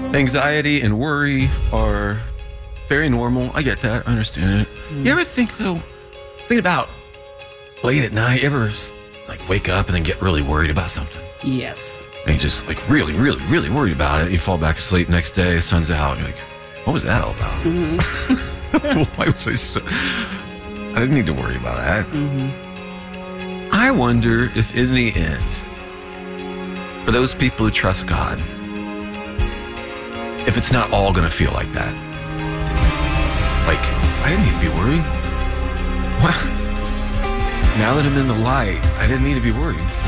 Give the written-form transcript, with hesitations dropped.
Anxiety and worry are very normal. I get that. I understand it. You ever think, though, think about late at night, you ever like wake up and then get really worried about something? Yes. And you just like really, really, really worried about it. You fall back asleep next day, the sun's out, and you're like, what was that all about? Why was I so... I didn't need to worry about that. I wonder if in the end, for those people who trust God, if it's not all going to feel like that. Like, I didn't need to be worried. Well, now that I'm in the light, I didn't need to be worried.